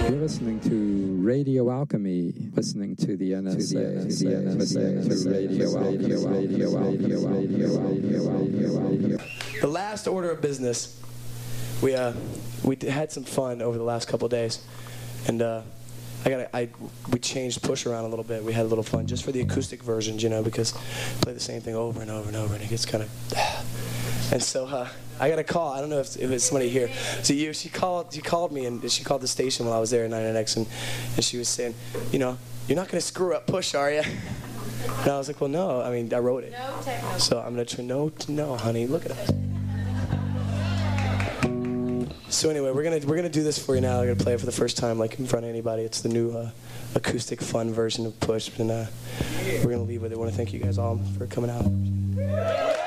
You're listening to Radio Alchemy, listening to the NSA, listening to Radio Alchemy. The last order of business, we had some fun over the last couple of days, and we changed Push around a little bit. We had a little fun just for the acoustic versions, because play the same thing over and over and over, and it gets kind of. And so I got a call. I don't know if it's somebody here. So she called me, and she called the station while I was there at 99X, and she was saying, you're not going to screw up Push, are you? And I was like, well, no. I mean, I wrote it. No techno. So I'm going to try. No, honey. Look at us. So anyway, we're gonna do this for you now. I'm gonna play it for the first time, like in front of anybody. It's the new acoustic fun version of Push, and we're gonna leave with it. I want to thank you guys all for coming out.